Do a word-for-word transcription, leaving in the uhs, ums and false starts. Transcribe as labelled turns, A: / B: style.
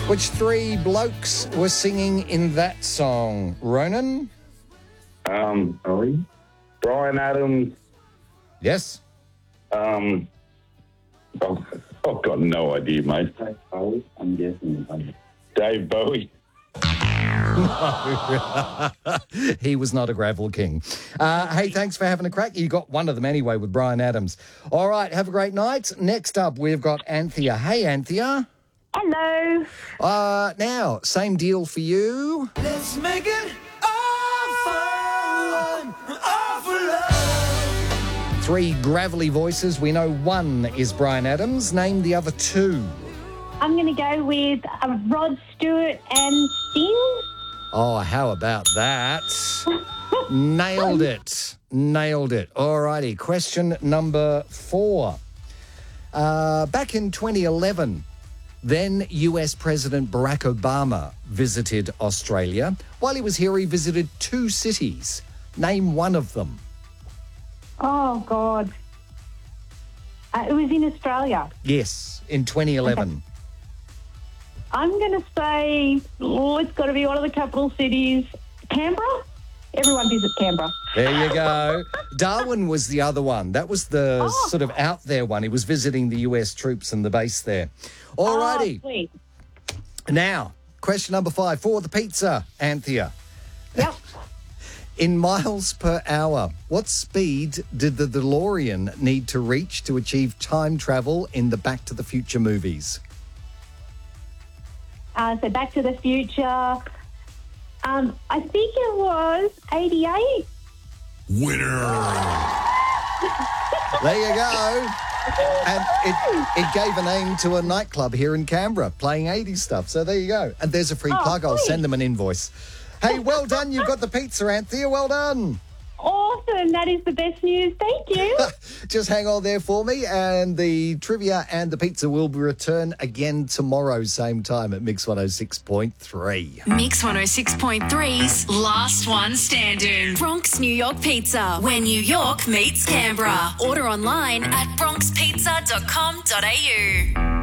A: Which three blokes were singing in that song? Ronan?
B: Um, sorry. Brian Adams.
A: Yes.
B: Um, oh, I've got no idea, mate. Dave Bowie, I'm guessing. Dave Bowie.
A: He was not a gravel king. Uh, hey, thanks for having a crack. You got one of them anyway with Brian Adams. All right, have a great night. Next up, we've got Anthea. Hey, Anthea.
C: Hello.
A: Uh, now, same deal for you.
D: Let's make it all fun, all for love.
A: Three gravelly voices. We know one is Brian Adams. Name the other two.
C: I'm going to go with uh, Rod Stewart and Sting.
A: Oh, how about that? Nailed it. Nailed it. All righty. Question number four. Uh, back in twenty eleven, then U S President Barack Obama visited Australia. While he was here, he visited two cities. Name one of them.
C: Oh, God. Uh, it was in Australia.
A: Yes, in twenty eleven.
C: Okay. I'm going to say, oh, it's got to be one of the capital cities. Canberra? Everyone visits Canberra.
A: There you go. Darwin was the other one. That was the
C: Oh.
A: sort of out there one. He was visiting the U S troops and the base there. All righty.
C: Oh, sweet.
A: Now, question number five for the pizza, Anthea.
C: Yep.
A: In miles per hour, what speed did the DeLorean need to reach to achieve time travel in the Back to the Future movies?
C: Uh, so Back to the Future. Um, I think it was eighty-eight.
D: Winner.
A: There you go. And it, it gave a name to a nightclub here in Canberra playing eighties stuff. So there you go. And there's a free
C: Oh,
A: plug. I'll
C: sweet.
A: send them an invoice. Hey, well done. You've got the pizza, Anthea. Well done.
C: Awesome. That is the best news. Thank you.
A: Just hang on there for me, and the trivia and the pizza will return again tomorrow, same time at Mix one oh six point three.
E: Mix one oh six point three's Last One Standing. Bronx New York Pizza, where New York meets Canberra. Order online at bronx pizza dot com dot a u.